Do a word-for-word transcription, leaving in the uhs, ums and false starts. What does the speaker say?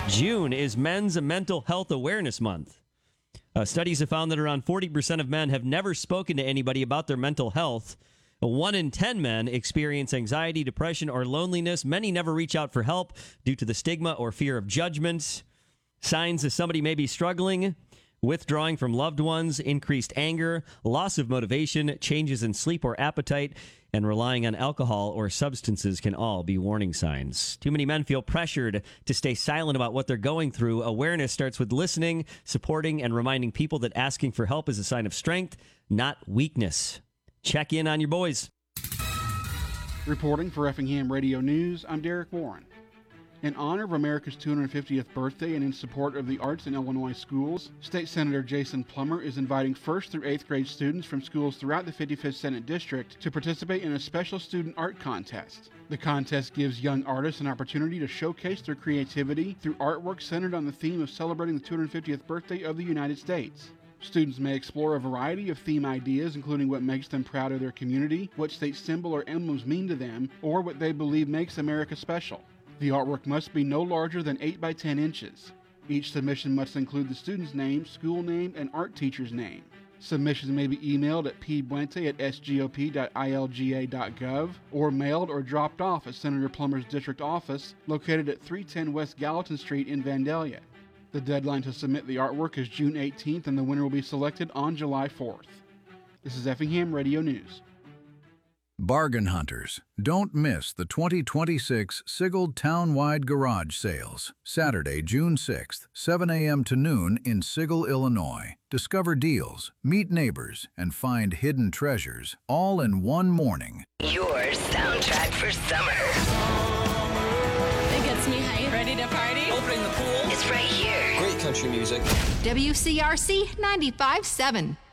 June is Men's Mental Health Awareness Month. Uh, studies have found that around forty percent of men have never spoken to anybody about their mental health. One in ten men experience anxiety, depression, or loneliness. Many never reach out for help due to the stigma or fear of judgment. Signs that somebody may be struggling: withdrawing from loved ones, increased anger, loss of motivation, changes in sleep or appetite, and relying on alcohol or substances can all be warning signs. Too many men feel pressured to stay silent about what they're going through. Awareness starts with listening, supporting, and reminding people that asking for help is a sign of strength, not weakness. Check in on your boys. Reporting for Effingham Radio News, I'm Derek Warren. In honor of America's two hundred fiftieth birthday and in support of the arts in Illinois schools, State Senator Jason Plummer is inviting first through eighth grade students from schools throughout the fifty-fifth Senate District to participate in a special student art contest. The contest gives young artists an opportunity to showcase their creativity through artwork centered on the theme of celebrating the two hundred fiftieth birthday of the United States. Students may explore a variety of theme ideas, including what makes them proud of their community, what state symbol or emblems mean to them, or what they believe makes America special. The artwork must be no larger than eight by ten inches. Each submission must include the student's name, school name, and art teacher's name. Submissions may be emailed at p buente at s g o p dot i l g a dot gov or mailed or dropped off at Senator Plummer's district office located at three ten West Gallatin Street in Vandalia. The deadline to submit the artwork is June eighteenth, and the winner will be selected on July fourth. This is Effingham Radio News. Bargain hunters, don't miss the twenty twenty-six Sigel Townwide Garage Sales, Saturday, June sixth, seven a.m. to noon in Sigel, Illinois. Discover deals, meet neighbors, and find hidden treasures all in one morning. Your soundtrack for summer. It gets me hyped. Ready to party? Opening the pool. It's right here. Great country music. W C R C ninety-five point seven.